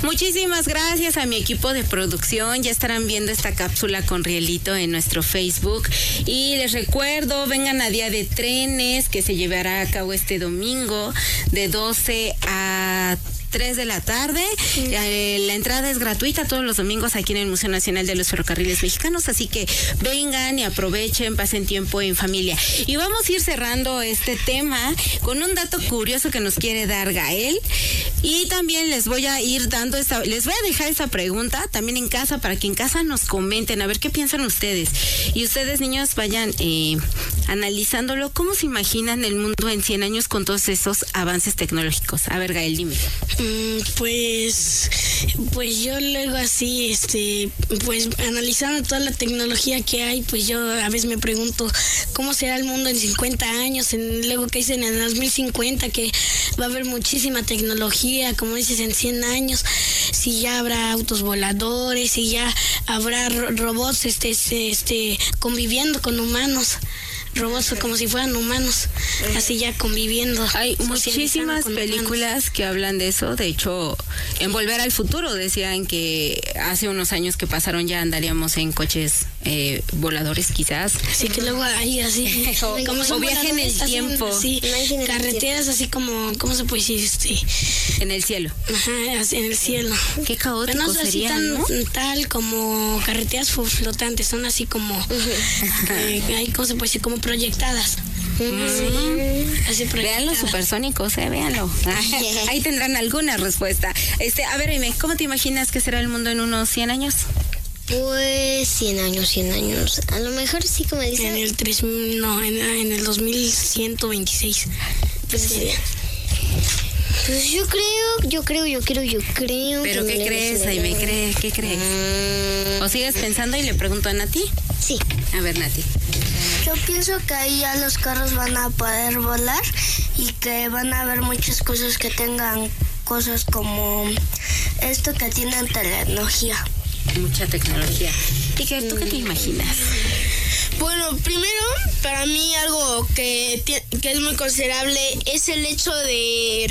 Muchísimas gracias a mi equipo de producción. Ya estarán viendo esta cápsula con Rielito en nuestro Facebook. Y les recuerdo, vengan a Día de Trenes, que se llevará a cabo este domingo de 12 a 3 de la tarde. La entrada es gratuita todos los domingos aquí en el Museo Nacional de los Ferrocarriles Mexicanos, así que vengan y aprovechen, pasen tiempo en familia. Y vamos a ir cerrando este tema con un dato curioso que nos quiere dar Gael, y también les voy a ir dando les voy a dejar esa pregunta también en casa para que en casa nos comenten a ver qué piensan ustedes. Y ustedes, niños, vayan analizándolo. ¿Cómo se imaginan el mundo en 100 años con todos esos avances tecnológicos? A ver, Gael, dime. Pues yo luego así, pues analizando toda la tecnología que hay, pues yo a veces me pregunto cómo será el mundo en 50 años, luego que dicen en 2050 que va a haber muchísima tecnología, como dices, en 100 años, si ya habrá autos voladores, si ya habrá robots conviviendo con humanos. Robots como si fueran humanos, así ya conviviendo. Hay muchísimas películas que hablan de eso. De hecho, en Volver al Futuro decían que hace unos años que pasaron ya andaríamos en coches voladores quizás. Sí, que luego hay así o viaje en el tiempo. Sí, carreteras así como, ¿cómo se puede decir? En el cielo. Ajá, así en el cielo. Qué caótico no sería, ¿no? Tal como carreteras flotantes, son así como, hay, ¿cómo se puede decir? Como proyectadas. Así vean los supersónicos, véanlo. Ahí tendrán alguna respuesta. A ver, Aime, ¿cómo te imaginas que será el mundo en unos 100 años? Pues 100 años. A lo mejor sí, como dicen. En el 2126. Pues sí. Pues yo creo. ¿Pero qué crees, Aime? ¿Qué crees? ¿O sigues pensando y le pregunto a Nati? Sí. A ver, Nati. Yo pienso que ahí ya los carros van a poder volar y que van a haber muchas cosas que tengan cosas como esto que tienen tecnología. Mucha tecnología. ¿Y tú qué te imaginas? Bueno, primero, para mí algo que es muy considerable es el hecho de